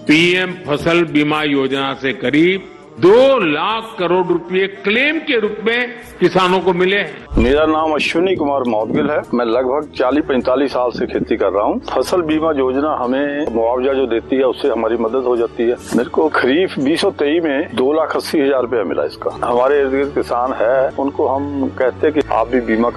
PM फसल बीमा योजना से करीब 2 लाख करोड़ रुपए क्लेम के रूप में किसानों को मिले हैं। मेरा नाम अश्विनी कुमार मौदगिल है। मैं लगभग 40-45 साल से खेती कर रहा हूँ। फसल बीमा योजना हमें मुआवजा जो देती है उससे हमारी मदद हो जाती है। मेरे को खरीफ 2023 में 2,80,000 रुपया मिला। इसका हमारे इर्द गिर्द किसान है, उनको हम कहते हैं कि आप भी बीमा